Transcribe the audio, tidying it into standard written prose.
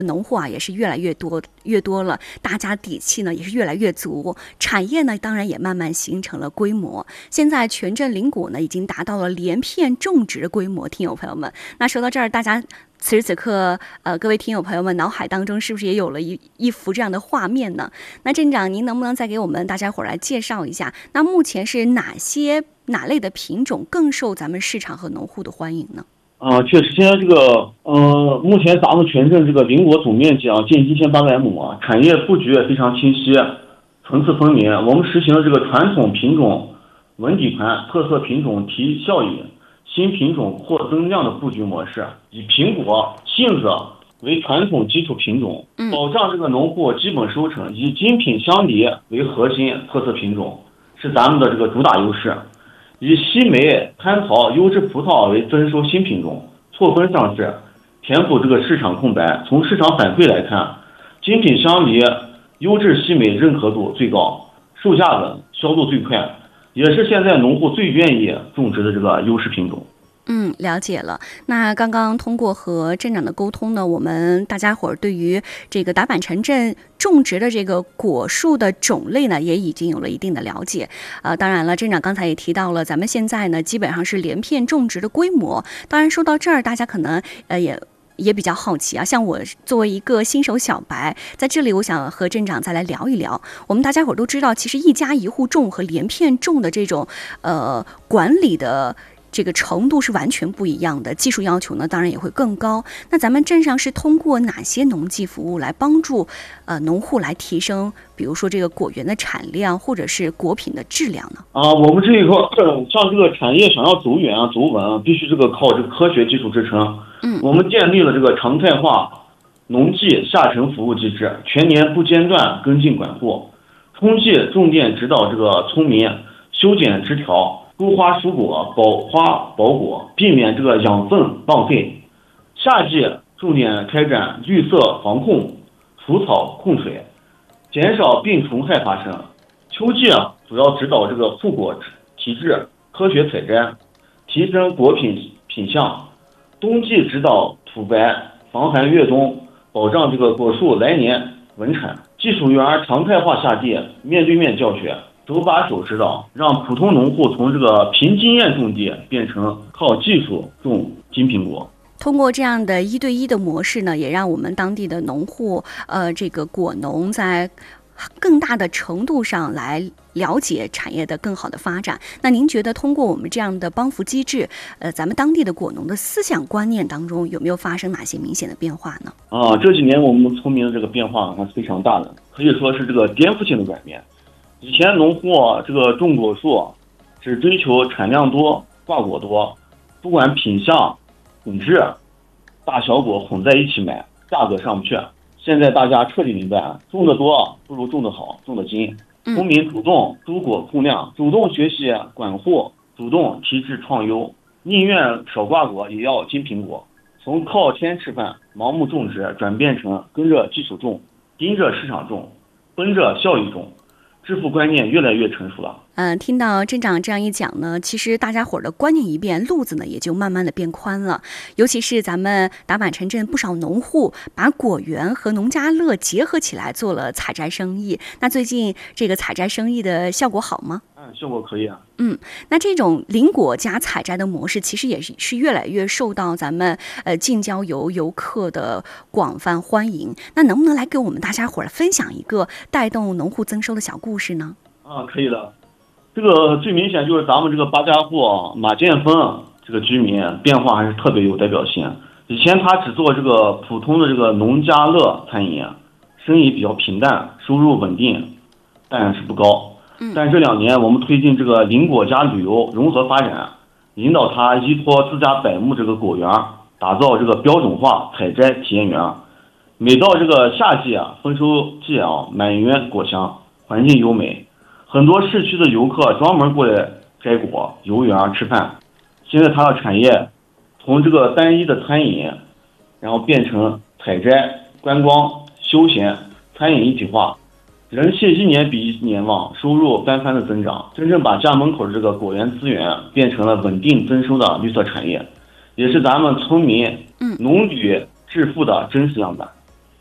农户啊也是越来越多了，大家底气呢也是越来越足，产业呢当然也慢慢形成了规模。现在全镇林果呢已经达到了连片种植的规模，听友朋友们，那说到这儿，大家此时此刻，各位听友朋友们脑海当中是不是也有了一幅这样的画面呢？那镇长，您能不能再给我们大家伙儿来介绍一下，那目前是哪类的品种更受咱们市场和农户的欢迎呢？ 确实，现在这个目前咱们全镇这个林果总面积近1800亩，产业布局也非常清晰，层次分明。我们实行了这个传统品种稳底盘、特色品种提效益、新品种扩增量的布局模式，以苹果、杏子为传统基础品种，保障这个农户基本收成，以精品香梨为核心特色品种，是咱们的这个主打优势。以西梅、蟠桃、优质葡萄为增收新品种，错峰上市，填补这个市场空白。从市场反馈来看，精品香梨、优质西梅认可度最高，售价稳，销路最快，也是现在农户最愿意种植的这个优势品种。 了解了。那刚刚通过和镇长的沟通呢，我们大家伙儿对于这个达坂城镇种植的这个果树的种类呢，也已经有了一定的了解。当然了，镇长刚才也提到了，咱们现在呢基本上是连片种植的规模。当然说到这儿，大家可能也比较好奇啊，像我作为一个新手小白，在这里我想和镇长再来聊一聊。我们大家伙都知道，其实一家一户种和连片种的这种管理的这个程度是完全不一样的，技术要求呢当然也会更高。那咱们镇上是通过哪些农技服务来帮助农户来提升，比如说这个果园的产量或者是果品的质量呢？ 我们这一块像这个产业想要走远走稳，必须这个靠这个科学技术支撑。我们建立了这个常态化农技下沉服务机制，全年不间断跟进管护，春季重点指导这个村民修剪枝条、疏花疏果、保花保果，避免这个养分浪费。夏季重点开展绿色防控、除草控水，减少病虫害发生。秋季主要指导这个复果提质、科学采摘，提升果品相。冬季指导土白、防寒越冬，保障这个果树来年稳产。技术员常态化下地，面对面教学，手把手指导，让普通农户从这个凭经验种地变成靠技术种金苹果。 通过这样的1对1的模式呢，也让我们当地的农户这个果农在更大的程度上来了解产业的更好的发展。那您觉得通过我们这样的帮扶机制，咱们当地的果农的思想观念当中有没有发生哪些明显的变化呢？ 这几年我们村民的这个变化还是非常大的，可以说是这个颠覆性的改变。以前农户这个种果树只追求产量多、挂果多，不管品相、品质，大小果混在一起买，价格上不去。现在大家彻底明白，种得多不如种得好、种得精。村民主动蔬果控量，主动学习管护，主动提质创优，宁愿少挂果也要金苹果。从靠天吃饭、盲目种植，转变成跟着技术种、盯着市场种、奔着效益种，致富观念越来越成熟了。 听到镇长这样一讲呢，其实大家伙儿的观念一变，路子呢也就慢慢的变宽了。尤其是咱们达坂城镇不少农户把果园和农家乐结合起来做了采摘生意。那最近这个采摘生意的效果好吗？ 效果可以啊。 那这种林果加采摘的模式，其实也是越来越受到咱们近郊游客的广泛欢迎。那能不能来给我们大家伙儿分享一个带动农户增收的小故事呢？ 可以的。这个最明显就是咱们这个八家户马建峰这个居民变化还是特别有代表性。以前他只做这个普通的这个农家乐餐饮，生意比较平淡，收入稳定，但是不高。但这2年我们推进这个林果加旅游融合发展，引导他依托自家百亩这个果园，打造这个标准化采摘体验园。每到这个夏季丰收季满园果香，环境优美。很多市区的游客专门过来摘果、游园吃饭。现在它的产业从这个单一的餐饮，然后变成采摘、观光、休闲、餐饮一体化，人气1年比1年旺，收入翻番的增长，真正把家门口的这个果园资源变成了稳定增收的绿色产业，也是咱们村民农旅致富的真实样板。